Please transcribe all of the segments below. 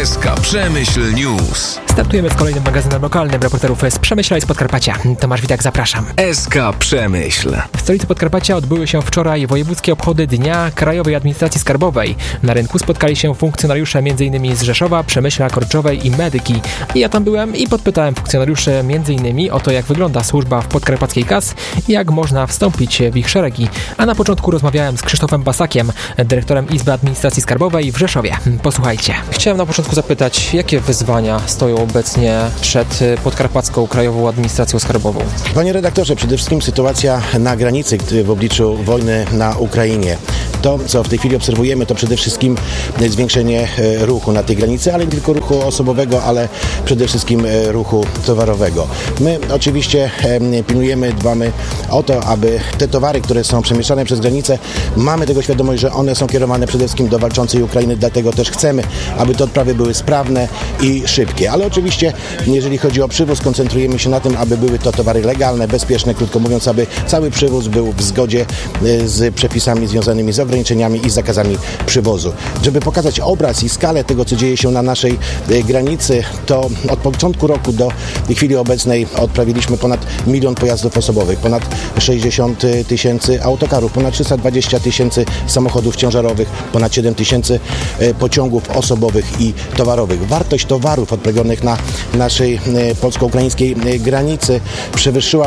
SK Przemyśl News. Startujemy z kolejnym magazynem lokalnym reporterów z Przemyśla i z Podkarpacia. Tomasz Witek, zapraszam. SK Przemyśl. W stolicy Podkarpacia odbyły się wczoraj wojewódzkie obchody Dnia Krajowej Administracji Skarbowej. Na rynku spotkali się funkcjonariusze m.in. z Rzeszowa, Przemyśla, Korczowej i Medyki. Ja tam byłem i podpytałem funkcjonariuszy m.in. o to, jak wygląda służba w podkarpackiej KAS i jak można wstąpić w ich szeregi. A na początku rozmawiałem z Krzysztofem Basakiem, dyrektorem Izby Administracji Skarbowej w Rzeszowie. Posłuchajcie. Chciałem na początku zapytać, jakie wyzwania stoją obecnie przed Podkarpacką Krajową Administracją Skarbową? Panie redaktorze, przede wszystkim sytuacja na granicy w obliczu wojny na Ukrainie. To, co w tej chwili obserwujemy, to przede wszystkim zwiększenie ruchu na tej granicy, ale nie tylko ruchu osobowego, ale przede wszystkim ruchu towarowego. My oczywiście pilnujemy, dbamy o to, aby te towary, które są przemieszczane przez granicę, mamy tego świadomość, że one są kierowane przede wszystkim do walczącej Ukrainy, dlatego też chcemy, aby te odprawy były sprawne i szybkie. Ale oczywiście, jeżeli chodzi o przywóz, koncentrujemy się na tym, aby były to towary legalne, bezpieczne, krótko mówiąc, aby cały przywóz był w zgodzie z przepisami związanymi z ograniczeniami i zakazami przywozu. Żeby pokazać obraz i skalę tego, co dzieje się na naszej granicy, to od początku roku do chwili obecnej odprawiliśmy ponad 1 000 000 pojazdów osobowych, ponad 60 000 autokarów, ponad 320 000 samochodów ciężarowych, ponad 7 000 pociągów osobowych i towarowych. Wartość towarów odprawionych na naszej polsko-ukraińskiej granicy przewyższyła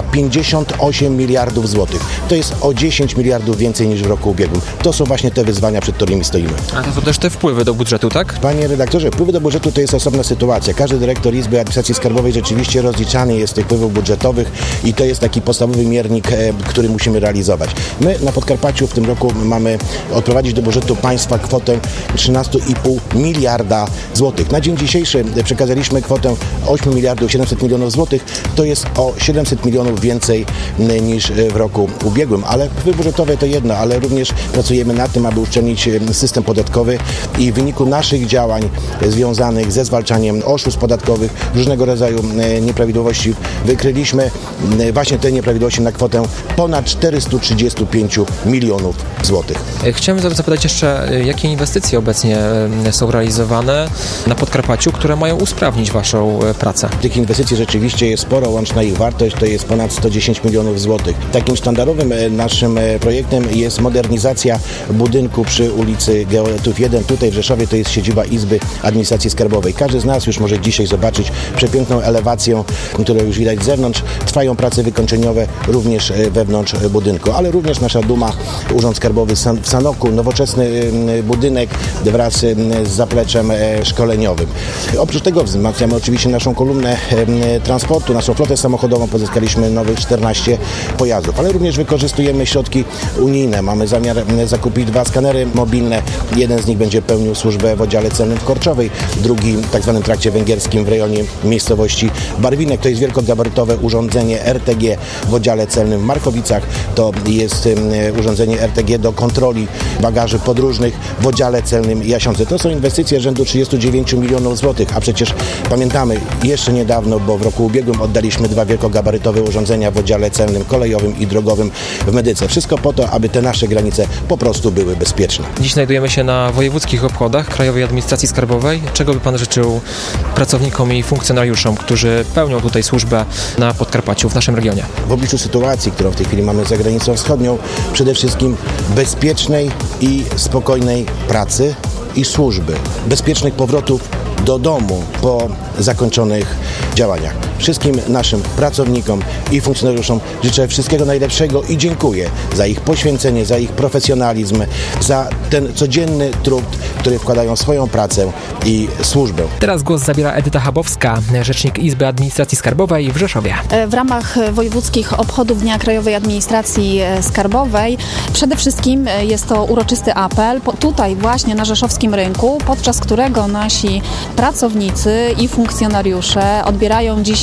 58 miliardów złotych. To jest o 10 miliardów więcej niż w roku ubiegłym. To są właśnie te wyzwania, przed którymi stoimy. A to są też te wpływy do budżetu, tak? Panie redaktorze, wpływy do budżetu to jest osobna sytuacja. Każdy dyrektor Izby Administracji Skarbowej rzeczywiście rozliczany jest z tych wpływów budżetowych i to jest taki podstawowy miernik, który musimy realizować. My na Podkarpaciu w tym roku mamy odprowadzić do budżetu państwa kwotę 13,5 miliarda złotych. Na dzień dzisiejszy przekazaliśmy kwotę 8 miliardów 700 milionów złotych. To jest o 700 milionów więcej niż w roku ubiegłym. Ale wpływy budżetowe to jedno, ale również pracujemy nad tym, aby uszczelnić system podatkowy i w wyniku naszych działań związanych ze zwalczaniem oszustw podatkowych, różnego rodzaju nieprawidłowości, wykryliśmy właśnie te nieprawidłowości na kwotę ponad 435 milionów złotych. Chciałem zapytać jeszcze, jakie inwestycje obecnie są realizowane na Podkarpaciu, które mają usprawnić Waszą pracę? Tych inwestycji rzeczywiście jest sporo, łączna ich wartość to jest ponad 110 milionów złotych. Takim sztandarowym naszym projektem jest modernizacja budynku przy ulicy Geodetów 1. Tutaj w Rzeszowie to jest siedziba Izby Administracji Skarbowej. Każdy z nas już może dzisiaj zobaczyć przepiękną elewację, którą już widać z zewnątrz. Trwają prace wykończeniowe również wewnątrz budynku, ale również nasza duma, Urząd Skarbowy w Sanoku, nowoczesny budynek wraz z zapleczem szkoleniowym. Oprócz tego wzmacniamy oczywiście naszą kolumnę transportu, naszą flotę samochodową, pozyskaliśmy nowych 14 pojazdów, ale również wykorzystujemy środki unijne. Mamy zamiar zakupić 2 skanery mobilne. Jeden z nich będzie pełnił służbę w oddziale celnym w Korczowej, drugi w tak zwanym trakcie węgierskim w rejonie miejscowości Barwinek. To jest wielkogabarytowe urządzenie RTG w oddziale celnym w Markowicach. To jest urządzenie RTG do kontroli bagaży podróżnych w oddziale celnym Jasiące. To są inwestycje rzędu 39 milionów złotych, a przecież pamiętamy jeszcze niedawno, bo w roku ubiegłym oddaliśmy 2 wielkogabarytowe urządzenia w oddziale celnym kolejowym i drogowym w Medyce. Wszystko po to, aby te nasze granice po prostu były bezpieczne. Dziś znajdujemy się na wojewódzkich obchodach Krajowej Administracji Skarbowej. Czego by Pan życzył pracownikom i funkcjonariuszom, którzy pełnią tutaj służbę na Podkarpaciu, w naszym regionie? W obliczu sytuacji, którą w tej chwili mamy za granicą wschodnią, przede wszystkim bezpiecznej i spokojnej pracy i służby, bezpiecznych powrotów do domu po zakończonych działaniach. Wszystkim naszym pracownikom i funkcjonariuszom życzę wszystkiego najlepszego i dziękuję za ich poświęcenie, za ich profesjonalizm, za ten codzienny trud, który wkładają w swoją pracę i służbę. Teraz głos zabiera Edyta Chabowska, rzecznik Izby Administracji Skarbowej w Rzeszowie. W ramach wojewódzkich obchodów Dnia Krajowej Administracji Skarbowej przede wszystkim jest to uroczysty apel tutaj właśnie na rzeszowskim rynku, podczas którego nasi pracownicy i funkcjonariusze odbierają dziś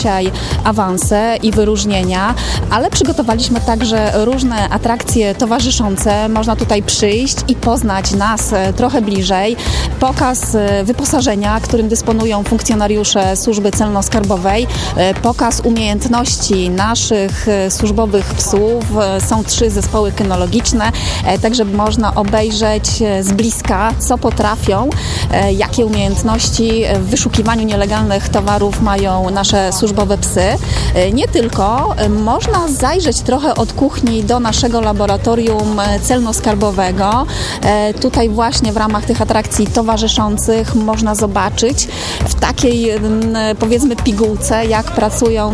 dzisiaj awanse i wyróżnienia, ale przygotowaliśmy także różne atrakcje towarzyszące. Można tutaj przyjść i poznać nas trochę bliżej. Pokaz wyposażenia, którym dysponują funkcjonariusze Służby Celno-Skarbowej. Pokaz umiejętności naszych służbowych psów. Są 3 zespoły kynologiczne, także można obejrzeć z bliska, co potrafią, jakie umiejętności w wyszukiwaniu nielegalnych towarów mają nasze służbowe psy. Nie tylko, można zajrzeć trochę od kuchni do naszego laboratorium celno-skarbowego. Tutaj właśnie w ramach tych atrakcji towarzyszących można zobaczyć w takiej, powiedzmy, pigułce, jak pracują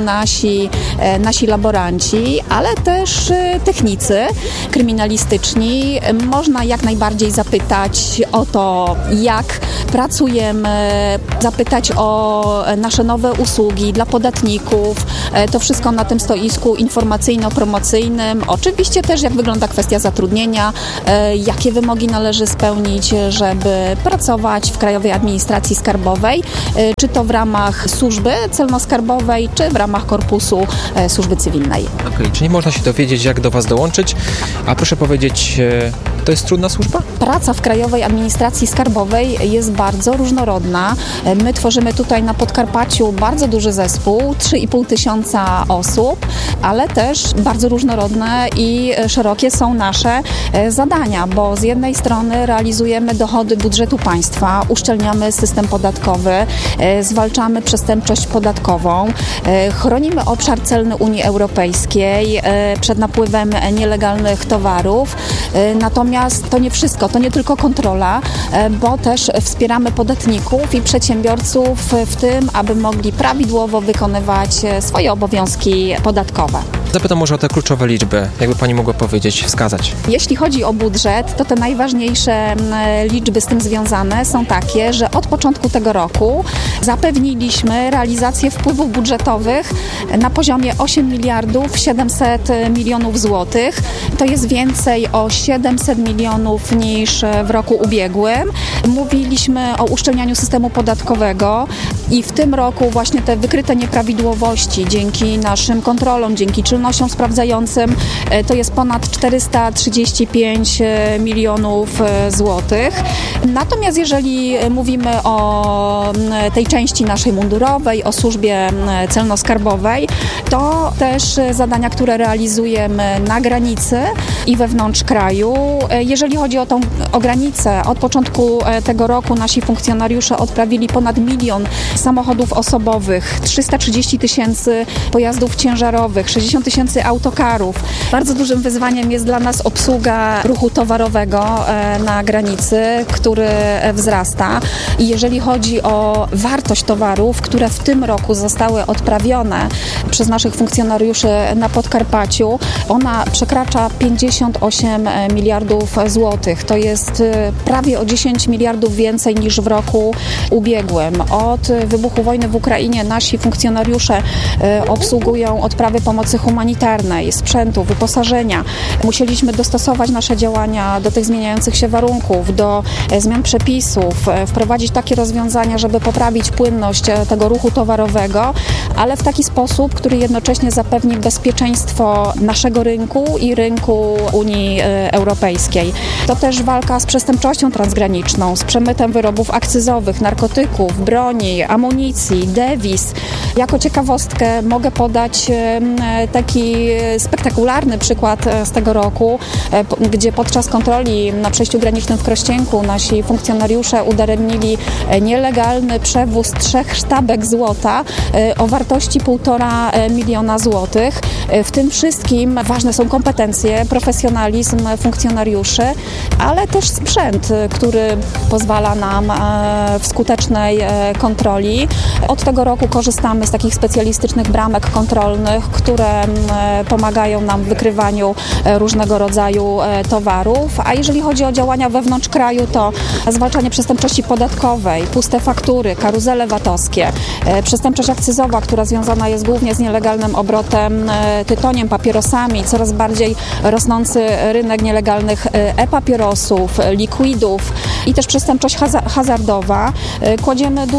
nasi laboranci, ale też technicy kryminalistyczni. Można jak najbardziej zapytać o to, jak pracujemy, zapytać o nasze nowe usługi dla podatników. To wszystko na tym stoisku informacyjno-promocyjnym. Oczywiście też jak wygląda kwestia zatrudnienia, jakie wymogi należy spełnić, żeby pracować w Krajowej Administracji Skarbowej, czy to w ramach Służby Celno-Skarbowej, czy w ramach Korpusu Służby Cywilnej. Okej, czyli można się dowiedzieć, jak do Was dołączyć. A proszę powiedzieć, to jest trudna służba? Praca w Krajowej Administracji Skarbowej jest bardzo różnorodna. My tworzymy tutaj na Podkarpaciu bardzo duży zespół, 3,5 tysiąca osób, ale też bardzo różnorodne i szerokie są nasze zadania, bo z jednej strony realizujemy dochody budżetu państwa, uszczelniamy system podatkowy, zwalczamy przestępczość podatkową, chronimy obszar celny Unii Europejskiej przed napływem nielegalnych towarów. Natomiast to nie wszystko, to nie tylko kontrola, bo też wspieramy podatników i przedsiębiorców w tym, aby mogli prawidłowo wykonywać swoje obowiązki podatkowe. Zapytam może o te kluczowe liczby, jakby Pani mogła powiedzieć, wskazać. Jeśli chodzi o budżet, to te najważniejsze liczby z tym związane są takie, że od początku tego roku zapewniliśmy realizację wpływów budżetowych na poziomie 8 miliardów 700 milionów złotych. To jest więcej o 700 milionów niż w roku ubiegłym. Mówiliśmy o uszczelnianiu systemu podatkowego i w tym roku właśnie te wykryte nieprawidłowości dzięki naszym kontrolom, dzięki czynnościom sprawdzającym to jest ponad 435 milionów złotych. Natomiast jeżeli mówimy o tej części naszej mundurowej, o służbie celno-skarbowej, to też zadania, które realizujemy na granicy i wewnątrz kraju. Jeżeli chodzi o granicę, od początku tego roku nasi funkcjonariusze odprawili ponad 1 milion samochodów osobowych, 330 tysięcy pojazdów ciężarowych, 60 tysięcy autokarów. Bardzo dużym wyzwaniem jest dla nas obsługa ruchu towarowego na granicy, który wzrasta. I jeżeli chodzi o wartość towarów, które w tym roku zostały odprawione przez naszych funkcjonariuszy na Podkarpaciu, ona przekracza 58 miliardów złotych. To jest prawie o 10 miliardów więcej niż w roku ubiegłym. Od wybuchu wojny w Ukrainie nasi funkcjonariusze obsługują odprawy pomocy humanitarnej, sprzętu, wyposażenia. Musieliśmy dostosować nasze działania do tych zmieniających się warunków, do zmian przepisów, wprowadzić takie rozwiązania, żeby poprawić płynność tego ruchu towarowego, ale w taki sposób, który jednocześnie zapewni bezpieczeństwo naszego rynku i rynku Unii Europejskiej. To też walka z przestępczością transgraniczną, z przemytem wyrobów akcyzowych, narkotyków, broni, amunicji, dewiz. Jako ciekawostkę mogę podać taki spektakularny przykład z tego roku, gdzie podczas kontroli na przejściu granicznym w Krościenku nasi funkcjonariusze udaremnili nielegalny przewóz 3 sztabek złota o wartości 1,5 miliona złotych. W tym wszystkim ważne są kompetencje, profesjonalizm funkcjonariuszy, ale też sprzęt, który pozwala nam w skutecznej kontroli. Od tego roku korzystamy z takich specjalistycznych bramek kontrolnych, które pomagają nam w wykrywaniu różnego rodzaju towarów. A jeżeli chodzi o działania wewnątrz kraju, to zwalczanie przestępczości podatkowej, puste faktury, karuzele VAT-owskie, przestępczość akcyzowa, która związana jest głównie z nielegalnym obrotem tytoniem, papierosami, coraz bardziej rosnący rynek nielegalnych e-papierosów, likwidów i też przestępczość hazardowa. Kładziemy duży nacisk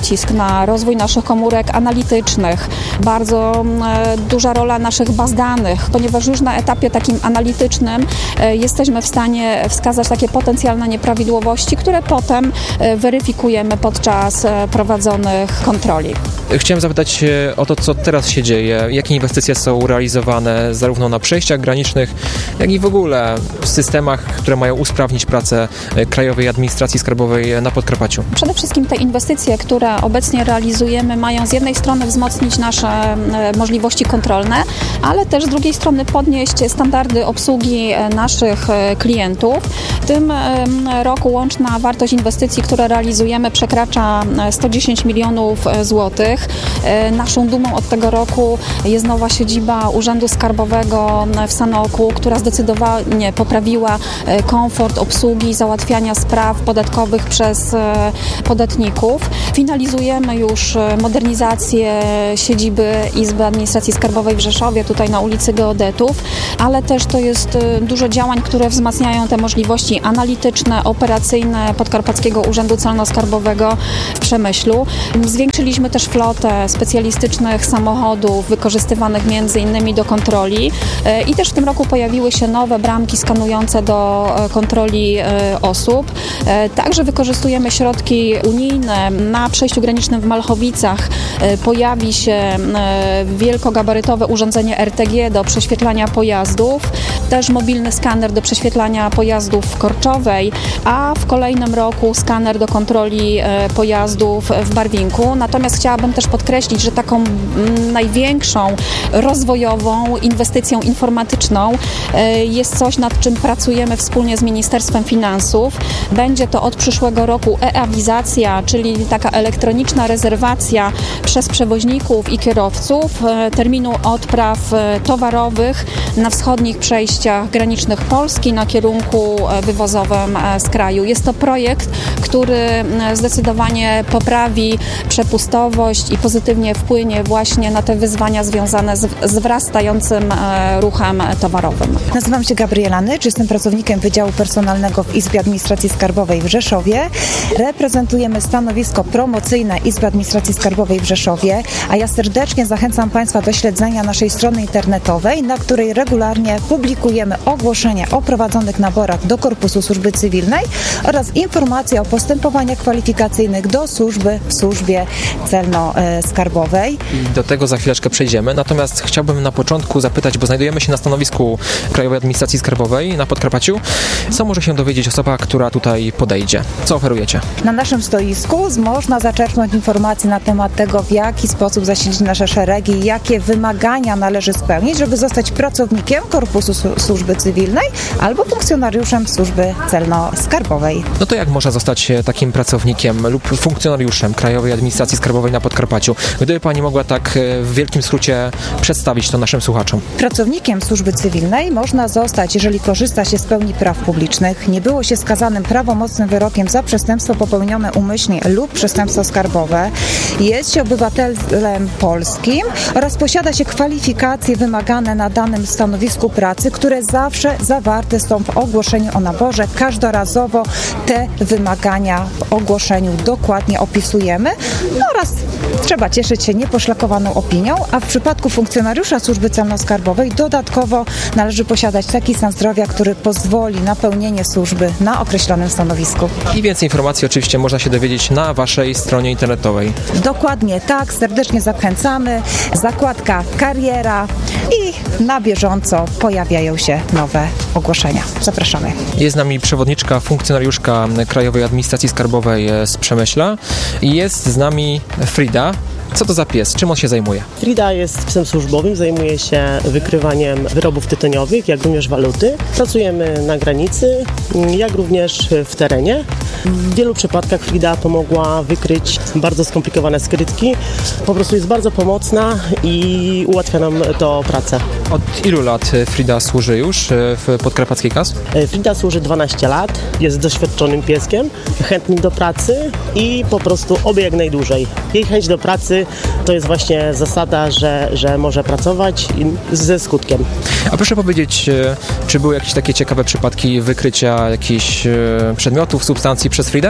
nacisk na rozwój naszych komórek analitycznych, bardzo duża rola naszych baz danych, ponieważ już na etapie takim analitycznym jesteśmy w stanie wskazać takie potencjalne nieprawidłowości, które potem weryfikujemy podczas prowadzonych kontroli. Chciałem zapytać o to, co teraz się dzieje, jakie inwestycje są realizowane zarówno na przejściach granicznych, jak i w ogóle w systemach, które mają usprawnić pracę Krajowej Administracji Skarbowej na Podkarpaciu. Przede wszystkim te inwestycje, które obecnie realizujemy, mają z jednej strony wzmocnić nasze możliwości kontrolne, ale też z drugiej strony podnieść standardy obsługi naszych klientów. W tym roku łączna wartość inwestycji, które realizujemy, przekracza 110 milionów złotych. Naszą dumą od tego roku jest nowa siedziba Urzędu Skarbowego w Sanoku, która zdecydowanie poprawiła komfort obsługi i załatwiania spraw podatkowych przez podatników. Finalizujemy już modernizację siedziby Izby Administracji Skarbowej w Rzeszowie, tutaj na ulicy Geodetów, ale też to jest dużo działań, które wzmacniają te możliwości analityczne, operacyjne Podkarpackiego Urzędu Celno-Skarbowego w Przemyślu. Zwiększyliśmy też flotę specjalistycznych samochodów wykorzystywanych m.in. do kontroli i też w tym roku pojawiły się nowe bramki skanujące do kontroli osób. Także wykorzystujemy środki unijne. Na przejściu granicznym w Malchowicach pojawi się wielkogabarytowe urządzenie RTG do prześwietlania pojazdów, też mobilny skaner do prześwietlania pojazdów w Korczowej, a w kolejnym roku skaner do kontroli pojazdów w Barwinku. Natomiast chciałabym też podkreślić, że taką największą rozwojową inwestycją informatyczną jest coś, nad czym pracujemy wspólnie z Ministerstwem Finansów. Będzie to od przyszłego roku e-awizacja, czyli taka elektroniczna rezerwacja przez przewoźników i kierowców terminu odpraw towarowych na wschodnich przejściach granicznych Polski na kierunku wywozowym z kraju. Jest to projekt, który zdecydowanie poprawi przepustowość i pozytywnie wpłynie właśnie na te wyzwania związane z wzrastającym ruchem towarowym. Nazywam się Gabriela Nycz, jestem pracownikiem Wydziału Personalnego w Izbie Administracji Skarbowej w Rzeszowie. Reprezentujemy stanowisko promocyjne Izby Administracji Skarbowej w Rzeszowie, a ja serdecznie zachęcam Państwa do śledzenia naszej strony internetowej, na której regularnie publikujemy ogłoszenia o prowadzonych naborach do Korpusu Służby Cywilnej oraz informacje o postępowaniach kwalifikacyjnych do służby w Służbie Celno-Skarbowej. I do tego za chwileczkę przejdziemy, natomiast chciałbym na początku zapytać, bo znajdujemy się na stanowisku Krajowej Administracji Skarbowej na Podkarpaciu. Co może się dowiedzieć osoba, która tutaj podejdzie? Co oferujecie? Na naszym stoisku można zaczerpnąć informacje na temat tego, w jaki sposób zasilić nasze szeregi, jakie wymagania należy spełnić, żeby zostać pracownikiem Korpusu Służby Cywilnej albo funkcjonariuszem Służby Celno-Skarbowej. No to jak można zostać takim pracownikiem lub funkcjonariuszem Krajowej Administracji Skarbowej na Podkarpaciu? Gdyby Pani mogła tak w wielkim skrócie przedstawić to naszym słuchaczom. Pracownikiem Służby Cywilnej można zostać, jeżeli korzysta się z pełni praw publicznych, nie było się skazanym prawomocnym wyrokiem za przestępstwo popełnione umyślnie lub przestępstwo skarbowe, jest się obywatelem polskim oraz posiada się kwalifikacje wymagane na danym stanowisku pracy, które zawsze zawarte są w ogłoszeniu o naborze. Każdorazowo te wymagania w ogłoszeniu dokładnie opisujemy oraz trzeba cieszyć się nieposzlakowaną opinią, a w przypadku funkcjonariusza Służby Celno-Skarbowej dodatkowo należy posiadać taki stan zdrowia, który pozwoli na pełnienie służby na określonym stanowisku. I więcej informacji oczywiście można się dowiedzieć na Waszej stronie internetowej. Dokładnie tak, serdecznie zachęcamy. Zakładka kariera i na bieżąco pojawiają się nowe ogłoszenia. Zapraszamy. Jest z nami przewodniczka, funkcjonariuszka Krajowej Administracji Skarbowej z Przemyśla i jest z nami Frida. Co to za pies? Czym on się zajmuje? Frida jest psem służbowym, zajmuje się wykrywaniem wyrobów tytoniowych, jak również waluty. Pracujemy na granicy, jak również w terenie. W wielu przypadkach Frida pomogła wykryć bardzo skomplikowane skrytki. Po prostu jest bardzo pomocna i ułatwia nam to pracę. Od ilu lat Frida służy już w Podkarpackiej KAS? Frida służy 12 lat, jest doświadczonym pieskiem, chętnym do pracy i po prostu oby jak najdłużej. Jej chęć do pracy to jest właśnie zasada, że może pracować ze skutkiem. A proszę powiedzieć, czy były jakieś takie ciekawe przypadki wykrycia jakichś przedmiotów, substancji przez Fridę?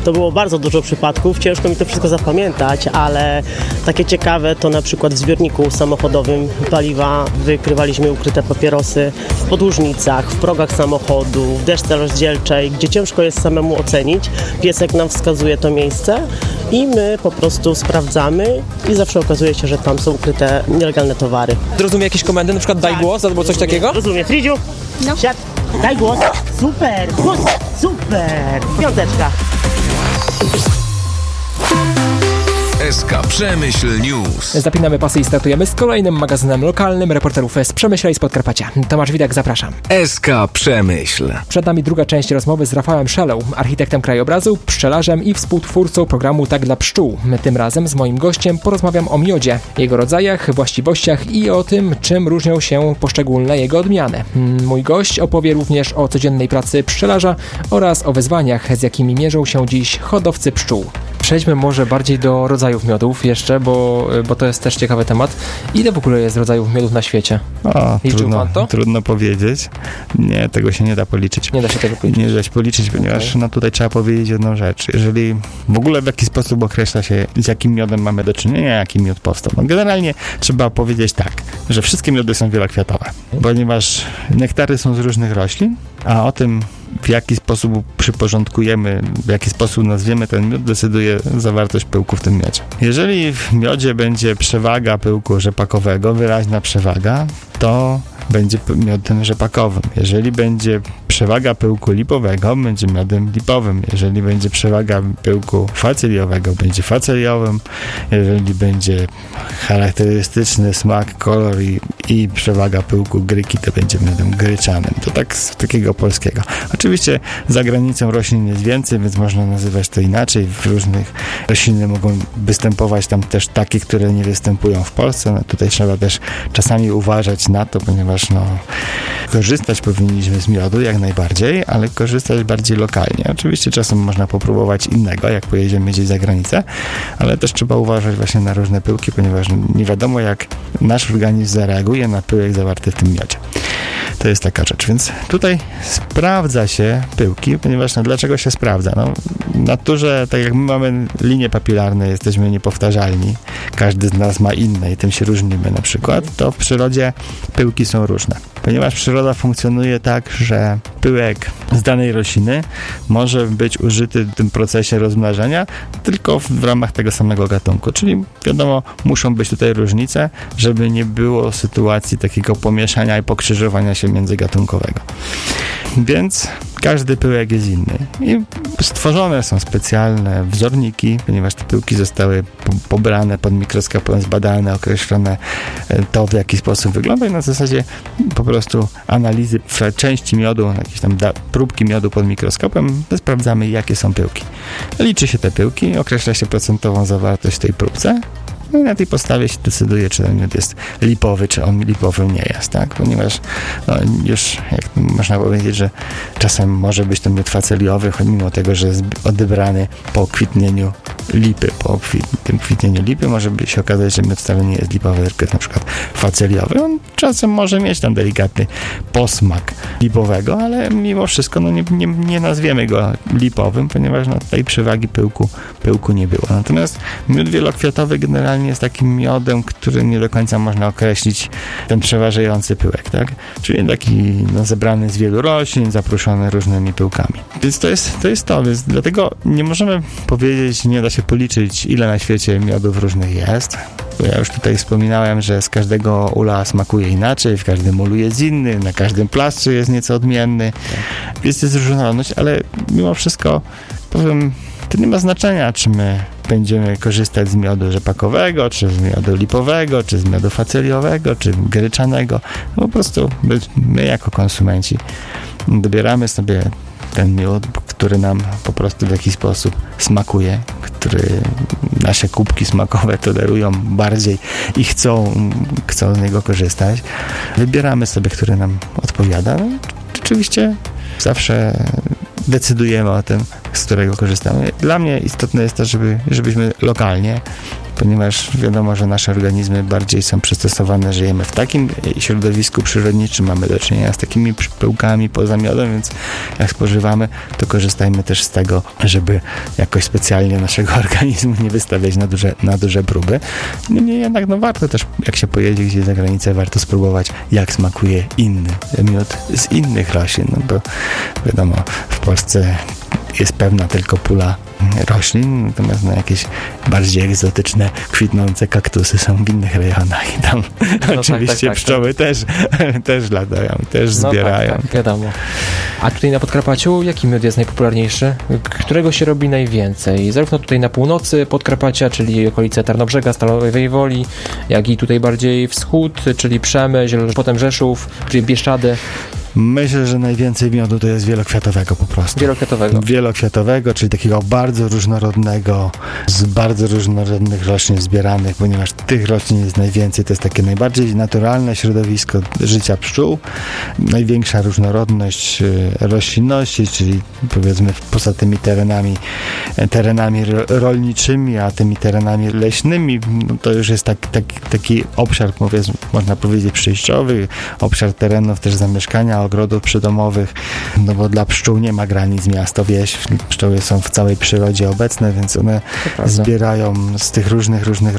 To było bardzo dużo przypadków, ciężko mi to wszystko zapamiętać, ale takie ciekawe to na przykład w zbiorniku samochodowym paliwa wykrywaliśmy ukryte papierosy w podłużnicach, w progach samochodu, w desce rozdzielczej, gdzie ciężko jest samemu ocenić. Piesek nam wskazuje to miejsce i my po prostu sprawdzamy i zawsze okazuje się, że tam są ukryte nielegalne towary. Rozumie jakieś komendy, na przykład daj głos albo coś takiego? Rozumiem. Fridziu, siad, daj głos. Super, głos, super. 5. SK Przemyśl News. Zapinamy pasy i startujemy z kolejnym magazynem lokalnym reporterów z Przemyśla i z Podkarpacia. Tomasz Widak, zapraszam. SK Przemyśl. Przed nami druga część rozmowy z Rafałem Szelą, architektem krajobrazu, pszczelarzem i współtwórcą programu Tak dla pszczół. Tym razem z moim gościem porozmawiam o miodzie, jego rodzajach, właściwościach i o tym, czym różnią się poszczególne jego odmiany. Mój gość opowie również o codziennej pracy pszczelarza oraz o wyzwaniach, z jakimi mierzą się dziś hodowcy pszczół. Przejdźmy może bardziej do rodzajów miodów jeszcze, bo to jest też ciekawy temat. Ile w ogóle jest rodzajów miodów na świecie? Liczył pan to? Trudno powiedzieć. Nie, tego się nie da policzyć. Nie da się tego policzyć. Nie da się policzyć, ponieważ tutaj trzeba powiedzieć jedną rzecz. Jeżeli w ogóle w jaki sposób określa się, z jakim miodem mamy do czynienia, jaki miód powstał. Generalnie trzeba powiedzieć tak, że wszystkie miody są wielokwiatowe, ponieważ nektary są z różnych roślin, a o tym, w jaki sposób przyporządkujemy, w jaki sposób nazwiemy ten miód, decyduje zawartość pyłku w tym miodzie. Jeżeli w miodzie będzie przewaga pyłku rzepakowego, wyraźna przewaga, to będzie miodem rzepakowym. Jeżeli będzie przewaga pyłku lipowego, będzie miodem lipowym. Jeżeli będzie przewaga pyłku faceliowego, będzie faceliowym. Jeżeli będzie charakterystyczny smak, kolor i przewaga pyłku gryki, to będzie miodem gryczanym. To tak z takiego polskiego. Oczywiście za granicą roślin jest więcej, więc można nazywać to inaczej. W różnych rośliny mogą występować tam też takie, które nie występują w Polsce. No tutaj trzeba też czasami uważać na to, ponieważ korzystać powinniśmy z miodu jak najbardziej, ale korzystać bardziej lokalnie. Oczywiście czasem można popróbować innego, jak pojedziemy gdzieś za granicę, ale też trzeba uważać właśnie na różne pyłki, ponieważ nie wiadomo, jak nasz organizm zareaguje na pyłek zawarty w tym miodzie. To jest taka rzecz, więc tutaj sprawdza się pyłki, ponieważ dlaczego się sprawdza? W naturze, tak jak my mamy linie papilarne, jesteśmy niepowtarzalni, każdy z nas ma inne i tym się różnimy na przykład, to w przyrodzie pyłki są różne. Ponieważ przyroda funkcjonuje tak, że pyłek z danej rośliny może być użyty w tym procesie rozmnażania tylko w ramach tego samego gatunku. Czyli wiadomo, muszą być tutaj różnice, żeby nie było sytuacji takiego pomieszania i pokrzyżowania się międzygatunkowego. Więc każdy pyłek jest inny. I stworzone są specjalne wzorniki, ponieważ te pyłki zostały pobrane pod mikroskopem, zbadane, określone to, w jaki sposób wygląda i na zasadzie po prostu analizy części miodu, jakieś tam próbki miodu pod mikroskopem, sprawdzamy, jakie są pyłki. Liczy się te pyłki, określa się procentową zawartość w tej próbce. No i na tej podstawie się decyduje, czy ten miód jest lipowy, czy on lipowy nie jest, tak? Ponieważ już jak można powiedzieć, że czasem może być to miód faceliowy, mimo tego, że jest odebrany po kwitnieniu lipy. Po tym kwitnieniu lipy może się okazać, że miód wcale nie jest lipowy, tylko jest na przykład faceliowy. On czasem może mieć tam delikatny posmak lipowego, ale mimo wszystko nie nazwiemy go lipowym, ponieważ tej przewagi pyłku nie było. Natomiast miód wielokwiatowy generalnie jest takim miodem, który nie do końca można określić ten przeważający pyłek, tak? Czyli taki zebrany z wielu roślin, zaprószony różnymi pyłkami. Więc to jest to, więc dlatego nie możemy powiedzieć, nie da się policzyć, ile na świecie miodów różnych jest. Bo ja już tutaj wspominałem, że z każdego ula smakuje inaczej, w każdym ulu jest inny, na każdym plastrze jest nieco odmienny, więc jest różnorodność, ale mimo wszystko powiem, to nie ma znaczenia, czy my będziemy korzystać z miodu rzepakowego, czy z miodu lipowego, czy z miodu faceliowego, czy gryczanego. Po prostu my jako konsumenci dobieramy sobie ten miód, który nam po prostu w jakiś sposób smakuje, który nasze kubki smakowe tolerują bardziej i chcą z niego korzystać. Wybieramy sobie, który nam odpowiada. No, oczywiście zawsze decydujemy o tym, z którego korzystamy. Dla mnie istotne jest to, żebyśmy lokalnie ponieważ wiadomo, że nasze organizmy bardziej są przystosowane, żyjemy w takim środowisku przyrodniczym, mamy do czynienia z takimi pyłkami poza miodem, więc jak spożywamy, to korzystajmy też z tego, żeby jakoś specjalnie naszego organizmu nie wystawiać na duże próby. Niemniej jednak warto też, jak się pojedzie gdzieś za granicę, warto spróbować, jak smakuje inny miód z innych roślin, bo wiadomo, w Polsce jest pewna tylko pula roślin, natomiast jakieś bardziej egzotyczne, kwitnące kaktusy są w innych rejonach i tam oczywiście pszczoły też latają, też zbierają. Tak, wiadomo. A tutaj na Podkarpaciu jaki miód jest najpopularniejszy? Którego się robi najwięcej? Zarówno tutaj na północy Podkarpacia, czyli okolice Tarnobrzega, Stalowej Woli, jak i tutaj bardziej wschód, czyli Przemyśl, potem Rzeszów, czyli Bieszczady. Myślę, że najwięcej miodu to jest wielokwiatowego po prostu. Wielokwiatowego, czyli takiego bardzo różnorodnego, z bardzo różnorodnych roślin zbieranych, ponieważ tych roślin jest najwięcej. To jest takie najbardziej naturalne środowisko życia pszczół. Największa różnorodność roślinności, czyli powiedzmy poza tymi terenami rolniczymi, a tymi terenami leśnymi, to już jest taki obszar, można powiedzieć, przejściowy, obszar terenów też zamieszkania, ogrodów przydomowych, bo dla pszczół nie ma granic miasto, wieś. Pszczoły są w całej przyrodzie obecne, więc one zbierają z tych różnych